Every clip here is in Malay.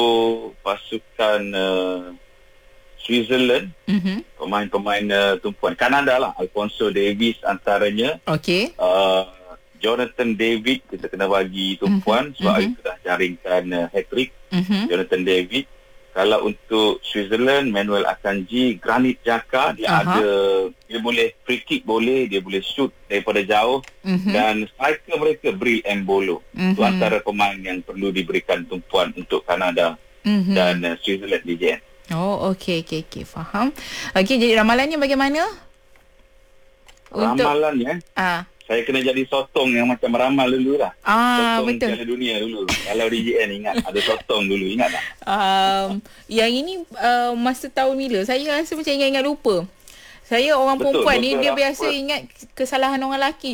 pasukan Switzerland, pemain-pemain tumpuan Kanada lah, Alphonso Davies antaranya. Okey. Jonathan David kita kena bagi tumpuan sebab dia sudah jaringkan hat-trick. Jonathan David. Kalau untuk Switzerland, Manuel Akanji, Granit Xhaka, dia boleh free kick, dia boleh shoot daripada jauh, dan striker mereka Bril Embolo. Itu antara pemain yang perlu diberikan tumpuan untuk Kanada dan Switzerland DJN. Oh, okey, faham. Okey, jadi ramalannya bagaimana? Ramalannya? Saya kena jadi sotong yang macam meramal dulu lah. Sotong betul. Piala Dunia dulu. Kalau DJN ingat, ada sotong dulu, ingat tak? Yang ini masa tahun bila? Saya rasa macam ingat lupa. Saya orang perempuan ni, dia biasa ingat kesalahan orang lelaki.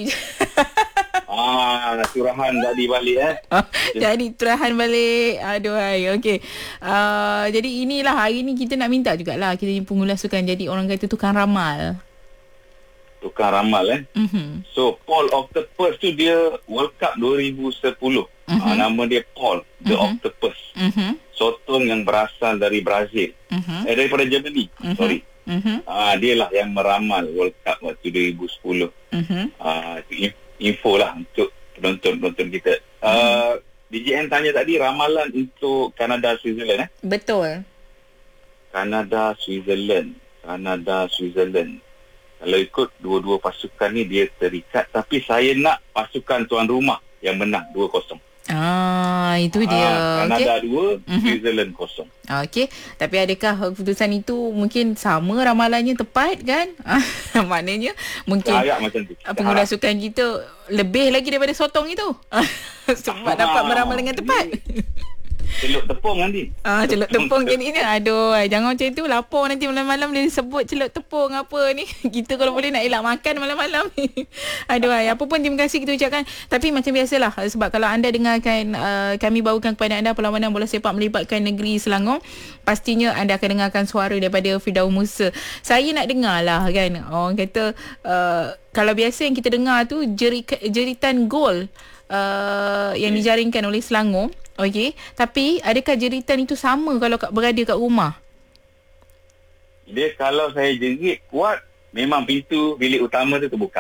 Turahan tadi balik Jadi turahan balik. Aduhai. Okey. Jadi inilah hari ni kita nak minta jugalah kita ni pengulas sukan jadi orang kata tukang ramal. Tukang ramal So Paul Octopus tu dia World Cup 2010. Nama dia Paul The Octopus. Sotong yang berasal dari Brazil. Daripada Germany. Sorry. Dia lah yang meramal World Cup waktu 2010. Info lah untuk penonton kita. DJN tanya tadi ramalan untuk Kanada Switzerland Betul. Kanada Switzerland. Kalau ikut dua-dua pasukan ni dia terikat, tapi saya nak pasukan tuan rumah yang menang 2-0. Itu dia. Kanada 2, Switzerland 0. Okey, tapi adakah keputusan itu mungkin sama ramalannya tepat kan? Maknanya mungkin macam tu. Pengulas sukan kita lebih lagi daripada sotong itu. Sebab dapat meramal dengan tepat. Celup tepung nanti. Celup tepung jadinya. Aduh, jangan macam tu. Lapar nanti malam-malam dia sebut celup tepung apa ni. Kita kalau boleh nak elak makan malam-malam ni. Aduh, apa pun terima kasih kita ucapkan. Tapi macam biasalah, sebab kalau anda dengarkan kami bawakan kepada anda perlawanan bola sepak melibatkan negeri Selangor, pastinya anda akan dengarkan suara daripada Firdaus Musa. Saya nak dengar lah kan, orang kata kalau biasa yang kita dengar tu jeritan gol yang dijaringkan oleh Selangor. Okey, tapi adakah jeritan itu sama kalau berada kat rumah? Dia kalau saya jerit kuat, memang pintu bilik utama tu terbuka.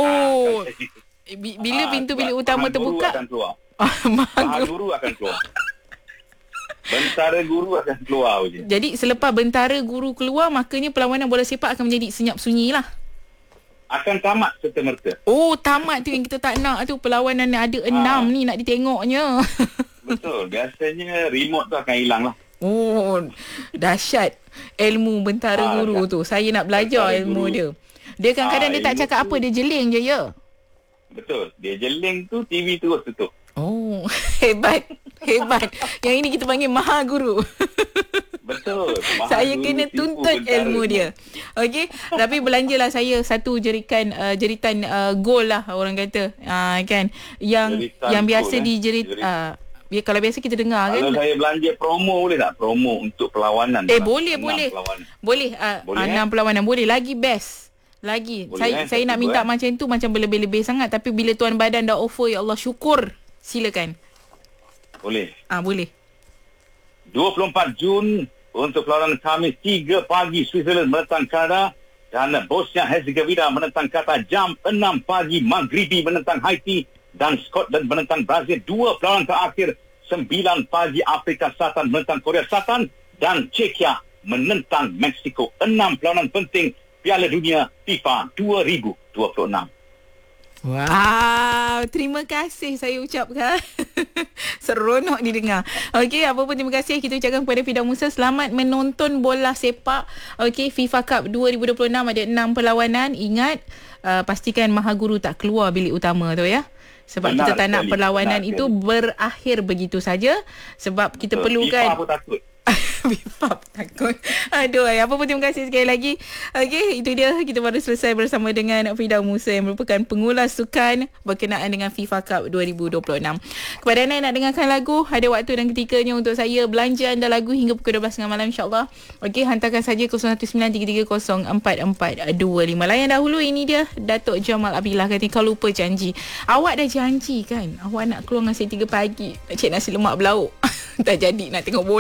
Bila pintu bilik utama terbuka, akan keluar. Maha guru akan keluar. Bentara guru akan keluar je. Jadi selepas bentara guru keluar, makanya perlawanan bola sepak akan menjadi senyap sunyi lah. Akan tamat serta-merta. Tamat tu yang kita tak nak tu. Perlawanan ada 6 ni nak ditengoknya. Betul. Biasanya remote tu akan hilang lah. Dahsyat ilmu bentara guru tu. Saya nak belajar bentara ilmu guru. Dia kadang-kadang dia tak cakap apa, dia jeling je ya. Betul. Dia jeling tu, TV terus tutup. Hebat. Yang ini kita panggil maha guru. Betul. Saya kena tuntut ilmu dia. Okey, tapi belanjalah saya satu jeritan gol lah orang kata. Kan yang jeritan yang biasa kalau biasa kita dengar kalau kan. Kalau saya belanja promo boleh tak? Promo untuk perlawanan. Boleh. 6 perlawanan boleh. Lagi best. Lagi. Saya nak minta macam tu, macam berlebih-lebih sangat, tapi bila tuan badan dah offer, ya Allah syukur. Silakan. Boleh. Boleh. 24 Jun untuk perlawanan Khamis 3 pagi Switzerland menentang Kanada, dan Bosnia Herzegovina menentang Qatar jam 6 pagi Maghribi menentang Haiti, dan Scotland menentang Brazil. 2 perlawanan terakhir 9 pagi Afrika Selatan menentang Korea Selatan, dan Czechia menentang Mexico. 6 perlawanan penting Piala Dunia FIFA 2026. Wow, terima kasih saya ucapkan. Seronok didengar. Okey, apa pun terima kasih kita ucapkan kepada Firdaus Musa. Selamat menonton bola sepak. Okey, FIFA Cup 2026 ada 6 perlawanan. Ingat, pastikan maha guru tak keluar bilik utama tu ya. Sebab kita tak nak perlawanan itu berakhir begitu saja. Sebab kita perlukan. FIFA pun takut. FIFA takut. Aduh, apa pun terima kasih sekali lagi. Okey, itu dia, kita baru selesai bersama dengan Firdaus Musa yang merupakan pengulas sukan berkenaan dengan FIFA Cup 2026. Kepada anda yang nak dengarkan lagu, ada waktu dan ketikanya untuk saya belanja anda lagu hingga pukul 12 malam insya-Allah. Okey, hantarkan saja 0193304425. Layan dahulu, ini dia Datuk Jamal Abdillah kata kau lupa janji. Awak dah janji kan? Awak nak keluar dengan saya 3 pagi nak cek nasi lemak belauk. Tak jadi nak tengok bola.